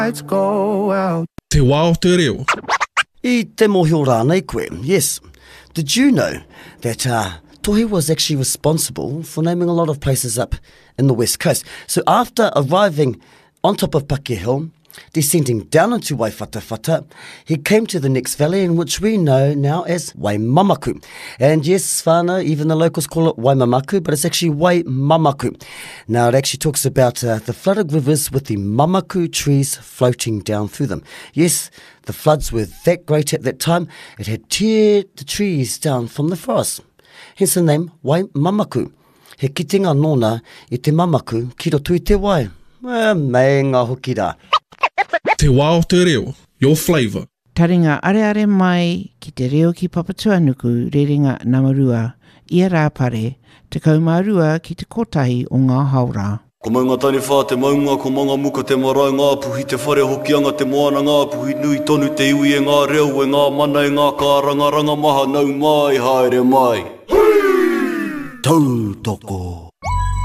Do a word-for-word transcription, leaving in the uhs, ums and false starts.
lights go out. Te wā o te reo. I te mohio rānei koe. Yes. Did you know that uh, Tohi was actually responsible for naming a lot of places up in the West Coast? So after arriving on top of Paki Hill, descending down into Waiwhatawhata, he came to the next valley in which we know now as Waimamaku. And yes, whānau, even the locals call it Waimamaku, but it's actually Waimamaku. Now it actually talks about uh, the flooded rivers with the mamaku trees floating down through them. Yes, the floods were that great at that time, it had teared the trees down from the forest. Hence the name Waimamaku. He kitenga nōna i te mamaku ki roto i te wai. Well, mei ngā hoki rā. Te wā o te reo, your flavour. Taringa areare mai ki te reo ki Papatuanuku, rerenga Namarua, ia rā pare, te kaumārua ki te kotahi o ngā haura. Ko maunga tani whā te maunga, ko maunga muka te marae ngā puhi, te whare hokianga te moana ngā puhi, nui tonu te iwi e ngā reo, e ngā mana e ngā kāranga, ranga maha nau mai, haere mai. Tautoko.